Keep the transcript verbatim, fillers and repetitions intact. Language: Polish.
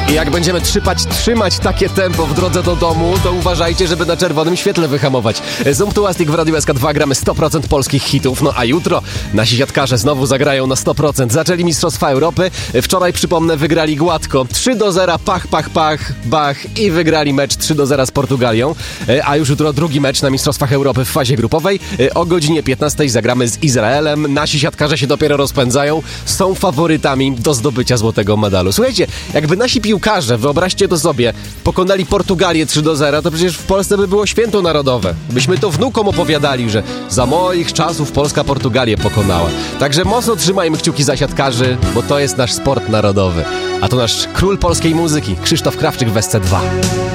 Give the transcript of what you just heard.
I jak będziemy trzymać, trzymać takie tempo w drodze do domu, to uważajcie, żeby na czerwonym świetle wyhamować. Zumptuastik w Radiu S K dwa, gramy sto procent polskich hitów. No a jutro nasi siatkarze znowu zagrają na sto procent. Zaczęli Mistrzostwa Europy. Wczoraj, przypomnę, wygrali gładko. trzy do zera, pach, pach, pach, bach i wygrali mecz trzy do zera z Portugalią. A już jutro drugi mecz na Mistrzostwach Europy w fazie grupowej. O godzinie piętnastej zagramy z Izraelem. Nasi siatkarze się dopiero rozpędzają. Są faworytami do zdobycia złotego medalu. Słuchajcie, jakby nasi piłkarze, wyobraźcie to sobie, pokonali Portugalię trzy do zera, to przecież w Polsce by było święto narodowe. Byśmy to wnukom opowiadali, że za moich czasów Polska Portugalię pokonała. Także mocno trzymajmy kciuki za siatkarzy, bo to jest nasz sport narodowy. A to nasz król polskiej muzyki, Krzysztof Krawczyk w S C dwa.